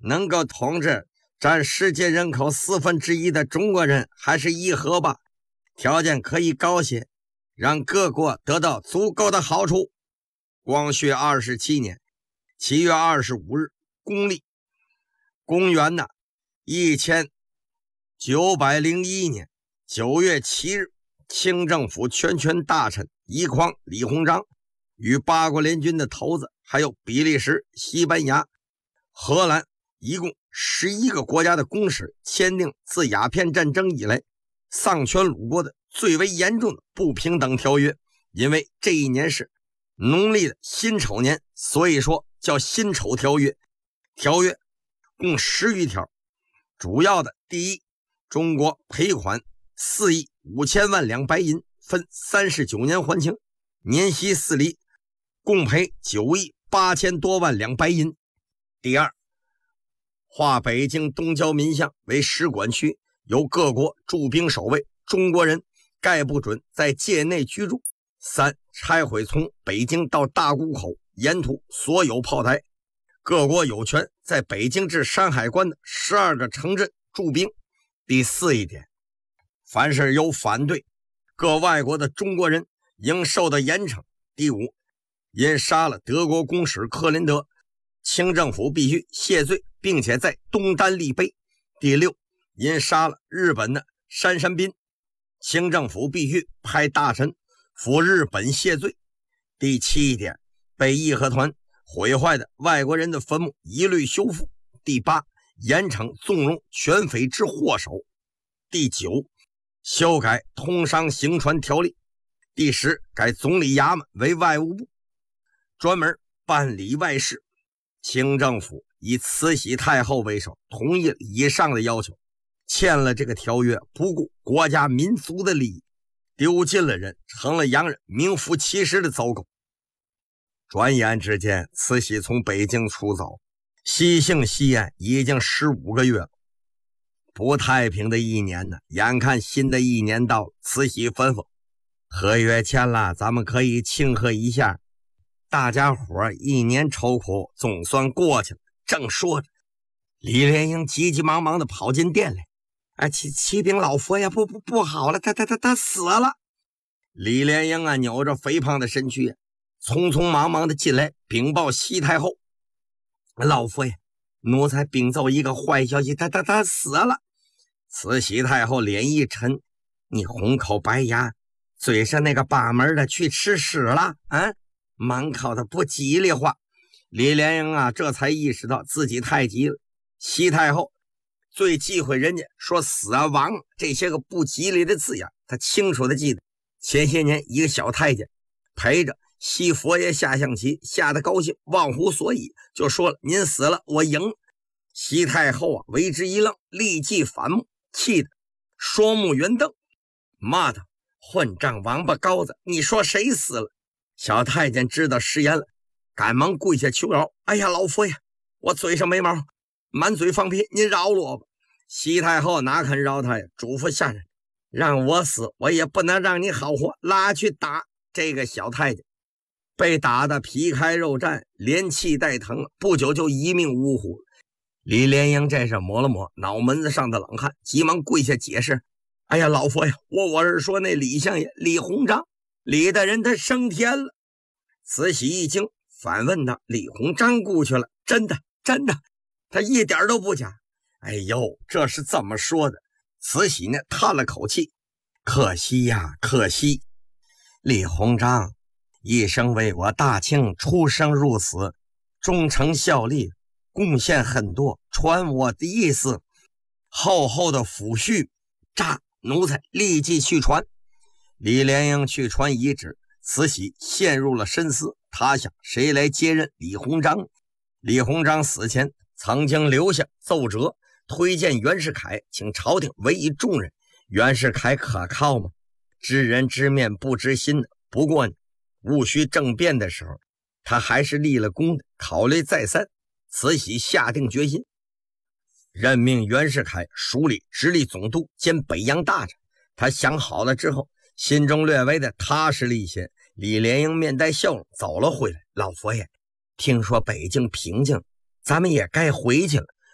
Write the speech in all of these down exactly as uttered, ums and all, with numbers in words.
能够统治占世界人口四分之一的中国人还是议和吧，条件可以高些，让各国得到足够的好处。光绪二十七年七月二十五日，公历公元呢一千九百零一年九月七日，清政府全权大臣奕匡、李鸿章与八国联军的头子，还有比利时、西班牙、荷兰一共十一个国家的公使，签订自鸦片战争以来丧权辱国的最为严重的不平等条约。因为这一年是农历的辛丑年，所以说叫辛丑条约。条约共十余条，主要的第一，中国赔款四亿五千万两白银，分三十九年还清，年息四厘，共赔九亿八千多万两白银。第二，划北京东郊民巷为使馆区，由各国驻兵守卫，中国人概不准在界内居住。三，拆毁从北京到大沽口沿途所有炮台，各国有权在北京至山海关的十二个城镇驻兵。第四一点，凡是有反对各外国的中国人应受到严惩。第五，因杀了德国公使克林德，清政府必须谢罪，并且在东单立碑。第六，因杀了日本的杉山彬，清政府必须派大臣赴日本谢罪。第七点，被义和团毁坏的外国人的坟墓一律修复。第八，严惩纵容全匪之祸首。第九，修改通商行船条例。第十，改总理衙门为外务部，专门办理外事。清政府以慈禧太后为首，同意了以上的要求，签了这个条约，不顾国家民族的利益，丢尽了人，成了洋人名副其实的走狗。转眼之间，慈禧从北京出走，西行西安已经十五个月了。不太平的一年呢，眼看新的一年到了，慈禧吩咐合约签了，咱们可以庆贺一下，大家伙一年愁苦总算过去了。正说着，李莲英急急忙忙的跑进店来，哎，启启禀老佛爷，不不不好了，他他他他死了。李莲英啊，扭着肥胖的身躯啊，匆匆忙忙的进来禀报西太后，老佛爷，奴才禀奏一个坏消息，他他他死了。慈禧太后脸一沉，你红口白牙，嘴上那个把门的去吃屎了啊，满口的不吉利话。李莲英啊，这才意识到自己太急了。西太后最忌讳人家说死啊亡这些个不吉利的字眼，他清楚的记得前些年一个小太监陪着西佛爷下象棋，下得高兴，忘乎所以，就说了您死了我赢。西太后啊为之一愣，立即反目，气得双目圆瞪，骂他混账王八羔子，你说谁死了？小太监知道食言了，赶忙跪下求饶，哎呀老佛爷，我嘴上没毛，满嘴放屁，您饶了我吧。西太后哪肯饶他呀，嘱咐下人，让我死我也不能让你好活，拉去打。这个小太监被打得皮开肉绽，连气带疼，不久就一命呜呼。李莲英这是抹了抹脑门子上的冷汗，急忙跪下解释，哎呀老佛爷，我我是说那李相爷李鸿章，李大人他升天了。慈禧一惊，反问他，李鸿章故去了？真的真的，他一点都不假。哎呦，这是怎么说的？慈禧呢叹了口气，可惜呀可惜，李鸿章一生为我大清出生入死，忠诚效力，贡献很多，传我的意思，厚厚的抚恤，炸奴才立即去传。李莲英去传遗旨，慈禧陷入了深思，他想谁来接任李鸿章？李鸿章死前曾经留下奏折，推荐袁世凯，请朝廷委以重任。袁世凯可靠吗？知人知面不知心的。不过呢，戊戌政变的时候，他还是立了功的。考虑再三，慈禧下定决心，任命袁世凯署理直隶总督兼北洋大臣。他想好了之后，心中略微的踏实了一些。李莲英面带笑容走了回来，老佛爷，听说北京平静，咱们也该回去了。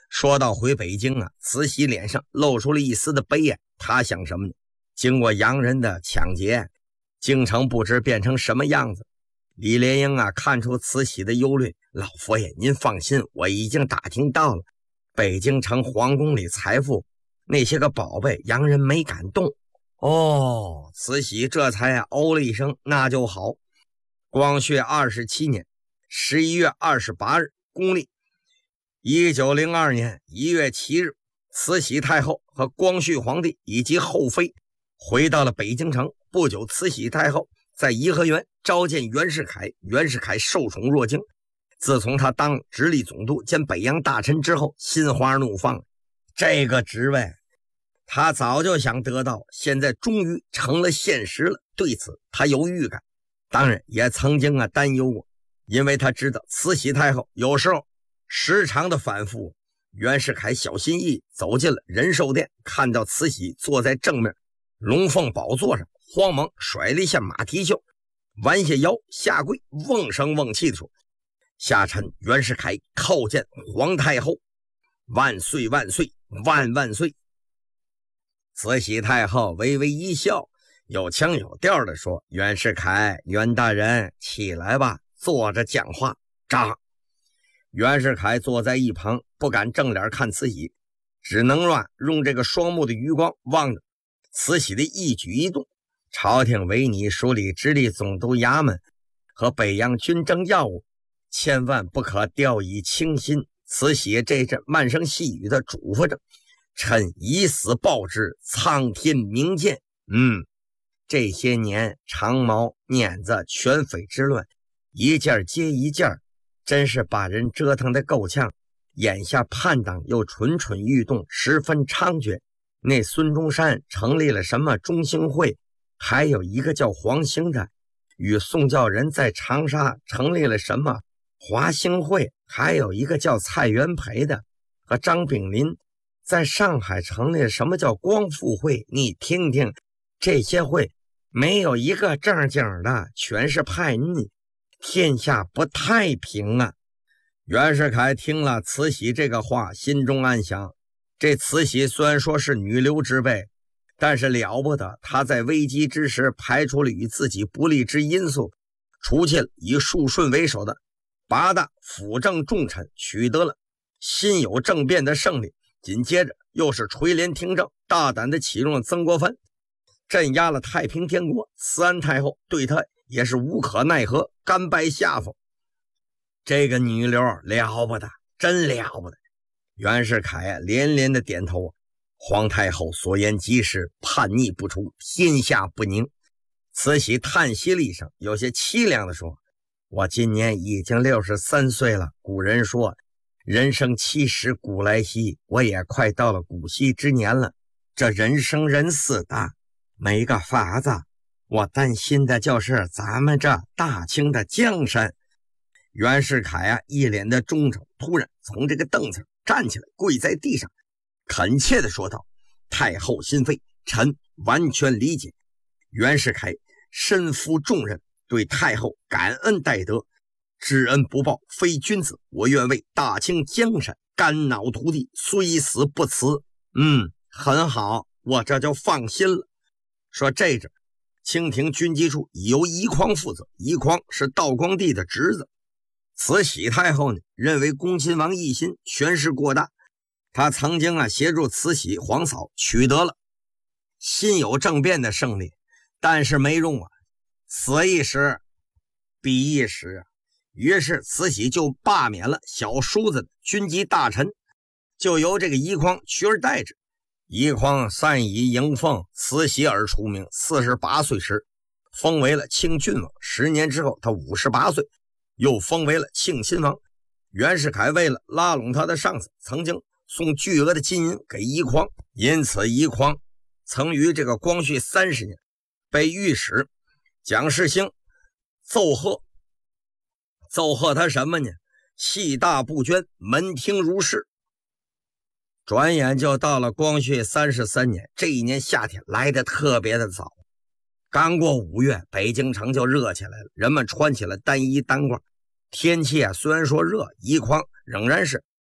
说到回北京啊，慈禧脸上露出了一丝的悲哀。他想什么呢？经过洋人的抢劫，京城不知变成什么样子。李莲英啊，看出慈禧的忧虑，老佛爷您放心，我已经打听到了，北京城皇宫里财富那些个宝贝，洋人没敢动。哦，慈禧这才啊哦了一声，那就好。光绪二十七年十一月二十八日，公历一九零二年一月七日，慈禧太后和光绪皇帝以及后妃回到了北京城。不久，慈禧太后在颐和园召见袁世凯，袁世凯受宠若惊。自从他当直隶总督兼北洋大臣之后，心花怒放，这个职位他早就想得到，现在终于成了现实了。对此他有预感，当然也曾经啊担忧过，因为他知道慈禧太后有时候时常的反复。袁世凯小心翼翼走进了仁寿殿，看到慈禧坐在正面龙凤宝座上，慌忙甩了一下马蹄袖，弯下腰下跪，瓮声瓮气地说：“下臣袁世凯叩见皇太后，万岁万岁万万岁。”慈禧太后微微一笑，有腔有调地说：“袁世凯，袁大人，起来吧，坐着讲话。”喳！袁世凯坐在一旁，不敢正脸看慈禧，只能乱用这个双目的余光望着慈禧的一举一动。朝廷委你署理直隶总督衙门和北洋军政要务，千万不可掉以轻心。慈禧这阵慢声细语地嘱咐着：“臣以死报之，苍天明鉴。”嗯，这些年长毛、碾子、犬匪之乱，一件接一件，真是把人折腾得够呛。眼下叛党又蠢蠢欲动，十分猖獗。那孙中山成立了什么中兴会，还有一个叫黄兴的，与宋教仁在长沙成立了什么华兴会，还有一个叫蔡元培的，和张炳麟在上海成立了什么叫光复会。你听听，这些会没有一个正经的，全是叛逆，天下不太平啊。袁世凯听了慈禧这个话，心中暗想，这慈禧虽然说是女流之辈，但是了不得，她在危机之时排除了与自己不利之因素，除去了以肃顺为首的八大辅政重臣，取得了辛酉政变的胜利。紧接着又是垂帘听政，大胆的启用了曾国藩，镇压了太平天国。慈安太后对他也是无可奈何，甘拜下风。这个女流了不得，真了不得。袁世凯啊连连的点头。皇太后所言极是，叛逆不除，天下不宁。慈禧叹息了一声，有些凄凉地说：“我今年已经六十三岁了，古人说人生七十古来稀，我也快到了古稀之年了。这人生人死的，没个法子。我担心的就是咱们这大清的江山。”袁世凯啊一脸的忠诚，突然从这个凳子上站起来，跪在地上，恳切地说道：“太后心扉，臣完全理解。袁世凯身负重任，对太后感恩戴德，知恩不报非君子。我愿为大清江山肝脑涂地，虽死不辞。”嗯，很好，我这就放心了。说这阵清廷军机处已由奕匡负责，奕匡是道光帝的侄子。慈禧太后呢，认为恭亲王奕欣权势过大，他曾经啊协助慈禧皇嫂取得了辛酉政变的胜利，但是没用啊，此一时彼一时啊。于是慈禧就罢免了小叔子的军机大臣，就由这个奕匡取而代之。奕匡善以迎奉慈禧而出名，四十八岁时封为了庆郡王，十年之后他五十八岁又封为了庆亲王。袁世凯为了拉拢他的上司，曾经送巨额的金银给奕匡，因此奕匡曾于这个光绪三十年被御史蒋世兴奏贺，奏贺他什么呢？戏大不捐，门庭如市。转眼就到了光绪三十三年，这一年夏天来得特别的早，刚过五月，北京城就热起来了，人们穿起了单衣单褂。天气啊虽然说热，奕匡仍然是